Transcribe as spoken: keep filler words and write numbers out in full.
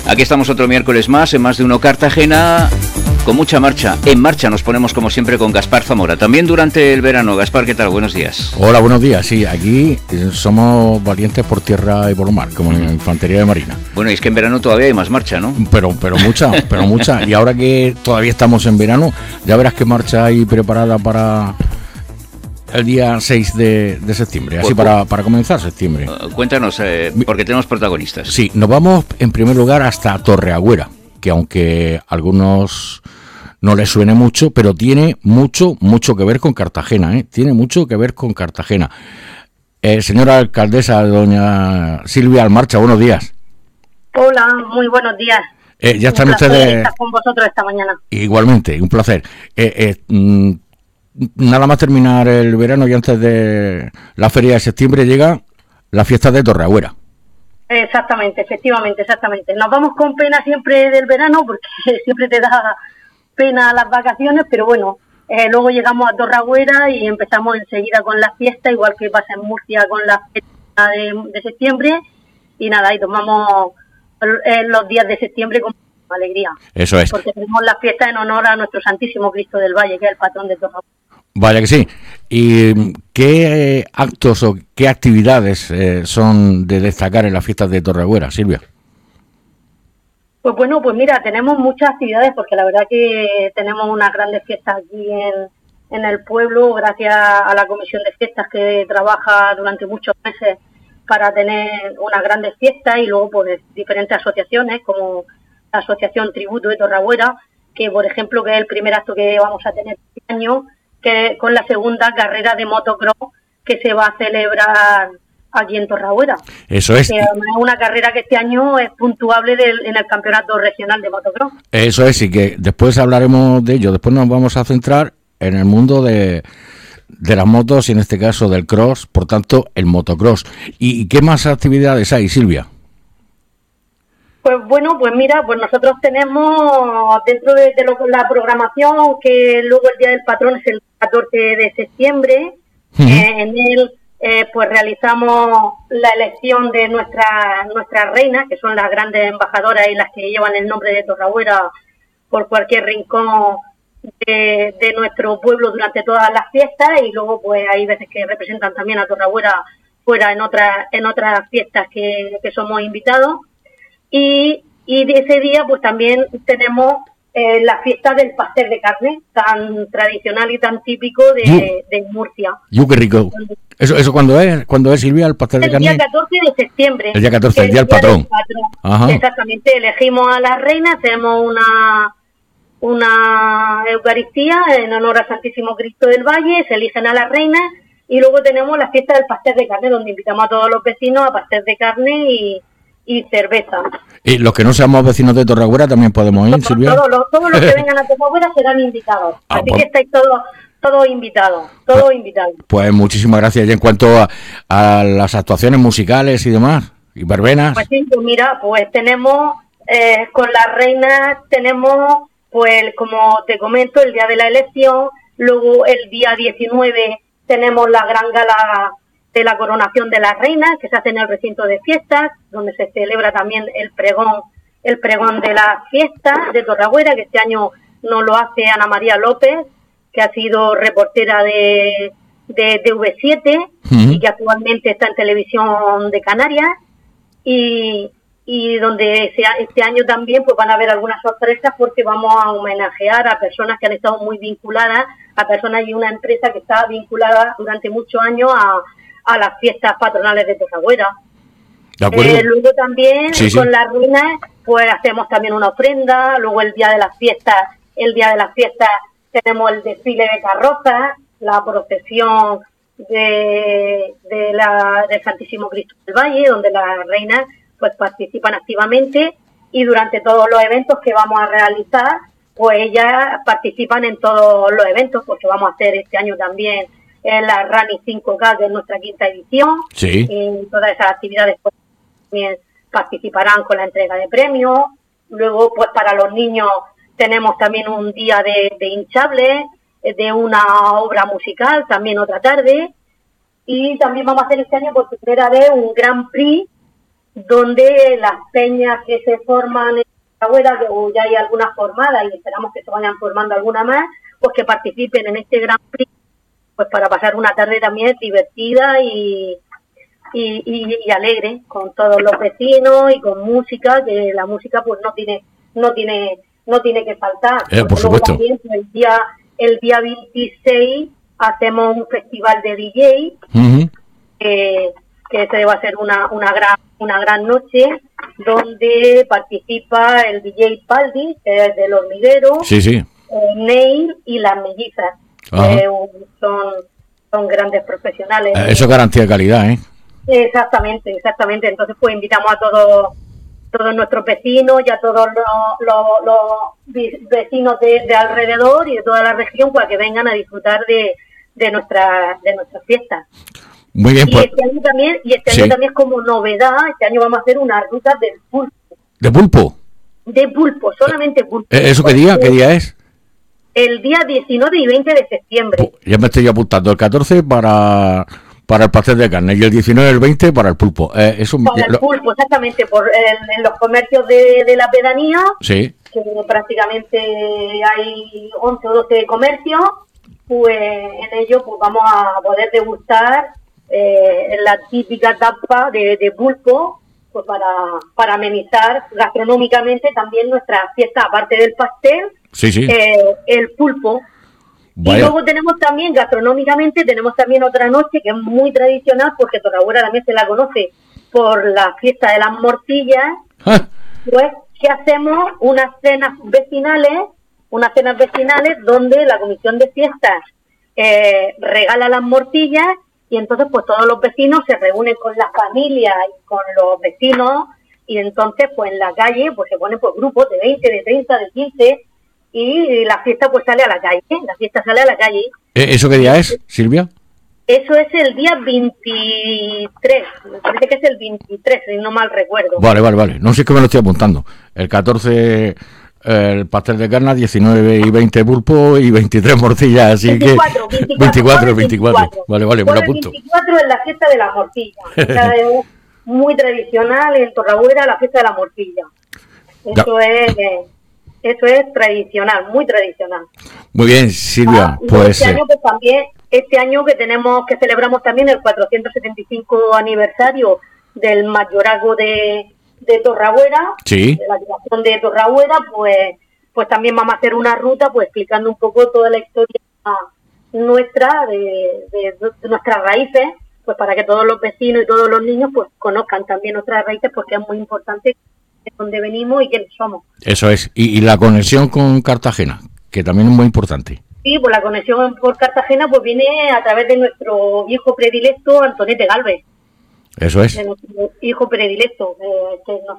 Aquí estamos otro miércoles más, en Más de Uno Cartagena, con mucha marcha. En marcha nos ponemos como siempre con Gaspar Zamora. También durante el verano. Gaspar, ¿qué tal? Buenos días. Hola, buenos días. Sí, aquí somos valientes por tierra y por mar, como en la infantería de marina. Bueno, y es que en verano todavía hay más marcha, ¿no? Pero, pero mucha, pero mucha. Y ahora que todavía estamos en verano, ya verás qué marcha hay preparada para el día seis de, de septiembre, así pues, para, para comenzar septiembre. Uh, cuéntanos, eh, porque tenemos protagonistas. Sí, nos vamos en primer lugar hasta Torreagüera, que aunque a algunos no les suene mucho, pero tiene mucho, mucho que ver con Cartagena, ¿eh? Tiene mucho que ver con Cartagena. Eh, señora alcaldesa, doña Silvia Almarcha, buenos días. Hola, muy buenos días. Eh, ya están un placer ustedes estar con vosotros esta mañana. Igualmente, un placer. Eh, eh, mm, Nada más terminar el verano y antes de la feria de septiembre llega la fiesta de Torreagüera. Exactamente, efectivamente, exactamente. Nos vamos con pena siempre del verano porque siempre te da pena las vacaciones, pero bueno, eh, luego llegamos a Torreagüera y empezamos enseguida con la fiesta, igual que pasa en Murcia con la fiesta de, de septiembre, y nada, y tomamos eh, los días de septiembre con alegría. Eso es. Porque tenemos la fiesta en honor a nuestro Santísimo Cristo del Valle, que es el patrón de Torreagüera. Vaya que sí. ¿Y qué actos o qué actividades eh, son de destacar en las fiestas de Torreagüera, Silvia? Pues bueno, pues mira, tenemos muchas actividades porque la verdad que tenemos unas grandes fiestas aquí en, en el pueblo, gracias a la comisión de fiestas que trabaja durante muchos meses para tener unas grandes fiestas, y luego pues diferentes asociaciones como la Asociación Tributo de Torreagüera, que por ejemplo que es el primer acto que vamos a tener este año, que con la segunda carrera de motocross que se va a celebrar aquí en Torreagüera. Eso es. Que es una carrera que este año es puntuable del, en el campeonato regional de motocross. Eso es, y que después hablaremos de ello. Después nos vamos a centrar en el mundo de, de las motos y en este caso del cross, por tanto, el motocross. ¿Y qué más actividades hay, Silvia? Pues bueno, pues mira, pues nosotros tenemos dentro de, de lo, la programación, que luego el Día del Patrón es el catorce de septiembre, uh-huh. eh, en él eh, pues realizamos la elección de nuestras nuestras reinas, que son las grandes embajadoras y las que llevan el nombre de Torreagüera por cualquier rincón de, de nuestro pueblo durante todas las fiestas, y luego pues hay veces que representan también a Torreagüera fuera en otras en otras fiestas que, que somos invitados. Y, y de ese día pues también tenemos eh, la fiesta del pastel de carne, tan tradicional y tan típico de, de Murcia. ¡Yo qué rico! ¿Eso eso cuándo es? ¿Cuándo es, Silvia, el pastel el de carne? El día catorce de septiembre. El día catorce, el, el día del patrón. patrón. Ajá. Exactamente, elegimos a la reina, hacemos una, una Eucaristía en honor a Santísimo Cristo del Valle, se eligen a las reinas, y luego tenemos la fiesta del pastel de carne, donde invitamos a todos los vecinos a pastel de carne y... y cerveza. Y los que no seamos vecinos de Torreagüera también podemos ir, todos, Silvia. Todos los, todos los que vengan a Torreagüera serán invitados. Ah, Así pues, que estáis todos todos invitados, todos pues, invitados. Pues muchísimas gracias. Y en cuanto a, a las actuaciones musicales y demás, y verbenas. Pues sí, pues mira, pues tenemos, eh, con las reinas tenemos, pues como te comento, el día de la elección, luego el día diecinueve tenemos la gran gala de la coronación de las reinas, que se hace en el recinto de fiestas, donde se celebra también el pregón, el pregón de las fiestas de Torreagüera, que este año nos lo hace Ana María López, que ha sido reportera de, de, de V siete, uh-huh. y que actualmente está en Televisión de Canarias, y, y donde se, este año también pues van a haber algunas sorpresas, porque vamos a homenajear a personas que han estado muy vinculadas, a personas y una empresa que está vinculada durante muchos años a a las fiestas patronales de Torreagüera. ¿De acuerdo? Eh, luego también sí, sí. con las reinas pues hacemos también una ofrenda, luego el día de las fiestas, el día de las fiestas tenemos el desfile de carrozas, la procesión de, de la del Santísimo Cristo del Valle, donde las reinas pues participan activamente, y durante todos los eventos que vamos a realizar, pues ellas participan en todos los eventos, porque vamos a hacer este año también en la Rally cinco K, de nuestra quinta edición. Sí. Y todas esas actividades pues, también participarán con la entrega de premios. Luego, pues para los niños tenemos también un día de, de hinchables, de una obra musical, también otra tarde. Y también vamos a hacer este año por primera vez un Grand Prix donde las peñas que se forman en Torreagüera, o ya hay algunas formadas y esperamos que se vayan formando alguna más, pues que participen en este Gran Prix, pues para pasar una tarde también divertida y, y, y, y alegre con todos los vecinos y con música, que la música pues no tiene no tiene no tiene que faltar. Eh, por supuesto. También, el día el día veintiséis hacemos un festival de D J, Uh-huh. eh, que este va a ser una una gran una gran noche, donde participa el D J Paldi, que es del Hormiguero, Sí, sí. eh, Neil y las Mellizas, Ajá. que son son grandes profesionales. Eh, Eso es garantía de calidad, ¿eh? Exactamente, exactamente. Entonces, pues invitamos a todos todos nuestros vecinos y a todos los, los, los vi- vecinos de, de alrededor y de toda la región para que vengan a disfrutar de, de nuestra de nuestras fiestas. Muy bien, Y pues. este año también, y este Sí. año también como novedad, este año vamos a hacer una ruta del pulpo, ¿De pulpo? de pulpo, solamente pulpo. Eh, ¿Eso qué día? ¿Qué día es? El día diecinueve y veinte de septiembre. Ya me estoy apuntando. El catorce para, para el pastel de carne y el diecinueve y el veinte para el pulpo. Eh, eso, Para el lo- pulpo, exactamente, por en, en los comercios de, de la pedanía, Sí. que prácticamente hay once o doce comercios, pues en ello pues vamos a poder degustar eh, la típica tapa de, de pulpo, pues para, para amenizar gastronómicamente también nuestra fiesta, aparte del pastel, Sí, sí. eh, el pulpo. Y Vaya. luego tenemos también, gastronómicamente, tenemos también otra noche que es muy tradicional, porque Torreagüera también se la conoce por la fiesta de las morcillas, Ah, pues que hacemos unas cenas vecinales, unas cenas vecinales donde la comisión de fiestas eh, regala las morcillas y entonces pues todos los vecinos se reúnen con las familias y con los vecinos y entonces pues en la calle pues se ponen por grupos de veinte, de treinta, de quince y la fiesta pues sale a la calle, la fiesta sale a la calle. ¿eh, ¿Eso qué día es, Silvia? Eso es el día veintitrés, me parece que es el veintitrés, si no mal recuerdo. Vale, vale, vale. No sé, es que me lo estoy apuntando. El catorce eh, el pastel de carne, diecinueve y veinte pulpo y veintitrés morcillas, así veinticuatro, que... veinticuatro, veinticuatro, pone veinticuatro. veinticuatro. Vale, vale, me lo Pone apunto. veinticuatro es la fiesta de la morcilla. Esta es muy tradicional en Torreagüera, la fiesta de la morcilla. Eso es, eh, eso es tradicional, muy tradicional. Muy bien, Silvia, Ah, y pues... este eh, año pues también, este año que tenemos, que celebramos también el cuatrocientos setenta y cinco aniversario del mayorazgo de, de Torreagüera, Sí. de la creación de Torreagüera, pues, pues también vamos a hacer una ruta, pues explicando un poco toda la historia nuestra, de, de, de nuestras raíces, pues para que todos los vecinos y todos los niños pues conozcan también nuestras raíces, porque es muy importante de dónde venimos y quiénes somos. Eso es. Y, y la conexión con Cartagena, que también es muy importante. Sí, pues la conexión por Cartagena pues viene a través de nuestro hijo predilecto, Antonete Galvez, Eso es. de nuestro hijo predilecto, eh, que nos